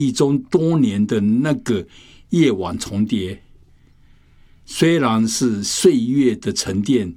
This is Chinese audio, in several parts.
忆中多年的那个夜晚重叠。虽然是岁月的沉淀，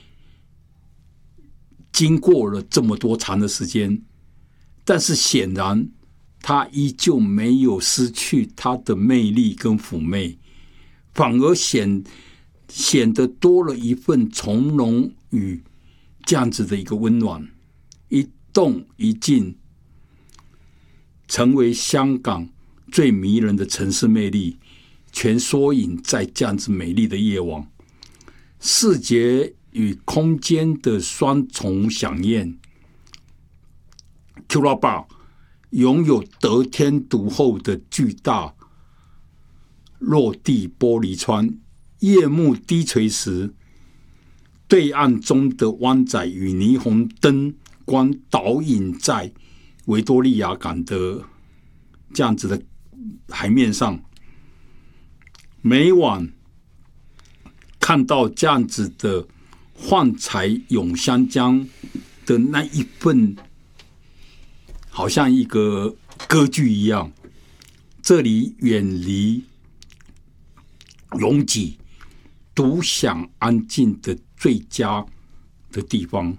经过了这么多长的时间，但是显然它依旧没有失去它的魅力跟妩媚，反而显得多了一份从容与这样子的一个温暖，一动一静，成为香港最迷人的城市魅力，全缩影在这样子美丽的夜晚，视觉与空间的双重响应。Kura Bar 拥有得天独厚的巨大落地玻璃窗，夜幕低垂时，对岸中的湾仔与霓虹灯光倒影在维多利亚港的这样子的海面上。每晚看到这样子的幻彩涌香江的那一份，好像一个歌剧一样，这里远离拥挤，独享安静的最佳的地方。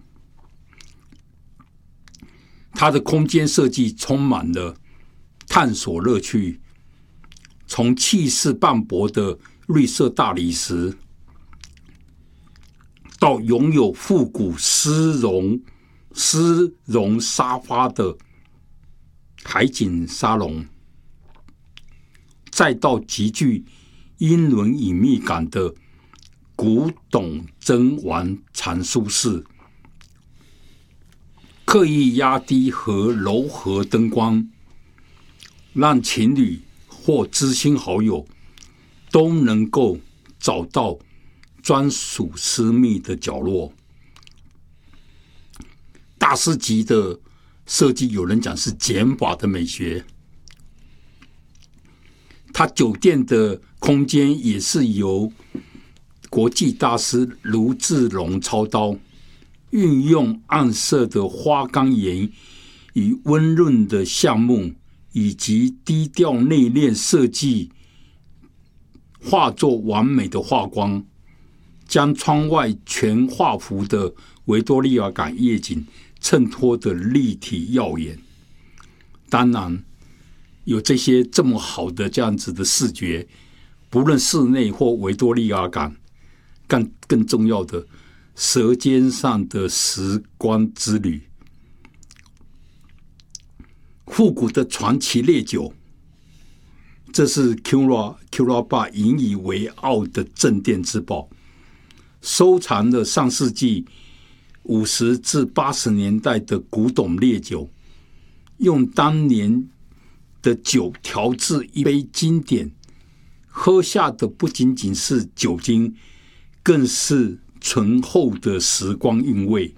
它的空间设计充满了探索乐趣，从气势磅礴的绿色大理石，到拥有复古丝绒沙发的海景沙龙，再到极具英伦隐秘感的古董珍玩藏书室，刻意压低和柔和灯光，让情侣或知心好友都能够找到专属私密的角落。大师级的设计，有人讲是减法的美学。它酒店的空间也是由国际大师卢志龙操刀，运用暗色的花岗岩与温润的橡木，以及低调内敛设计，化作完美的画光，将窗外全画幅的维多利亚港夜景衬托的立体耀眼。当然有这些这么好的这样子的视觉，不论室内或维多利亚港，更重要的舌尖上的时光之旅。复古的传奇烈酒，这是 Kura Bar 引以为傲的镇店之宝，收藏了上世纪50至80年代的古董烈酒，用当年的酒调制一杯经典，喝下的不仅仅是酒精，更是醇厚的时光韵味。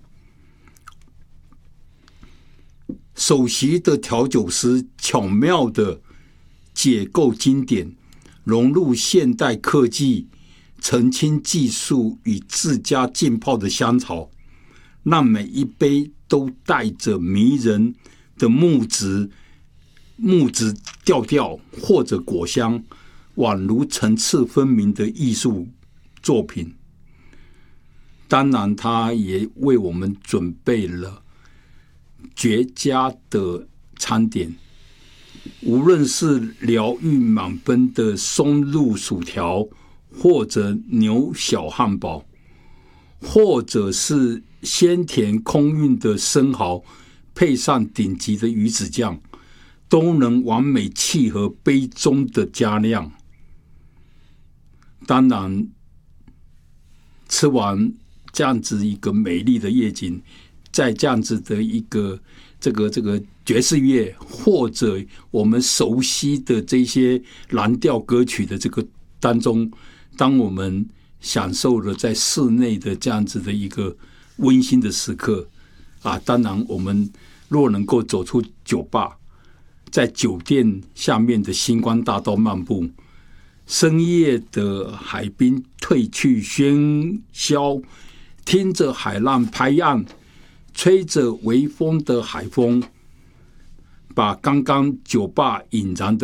首席的调酒师巧妙的解构经典，融入现代科技，澄清技术与自家浸泡的香草，让每一杯都带着迷人的木质调调或者果香，宛如层次分明的艺术作品。当然，他也为我们准备了绝佳的餐点，无论是疗愈满分的松露薯条，或者牛小汉堡，或者是鲜甜空韵的生蚝，配上顶级的鱼子酱，都能完美契合杯中的佳酿。当然，吃完这样子一个美丽的夜景，在这样子的一个这个爵士乐，或者我们熟悉的这些蓝调歌曲的这个当中，当我们享受了在室内的这样子的一个温馨的时刻啊，当然我们若能够走出酒吧，在酒店下面的星光大道漫步，深夜的海滨褪去喧嚣，听着海浪拍岸，吹着微风的海风，把刚刚酒吧引燃的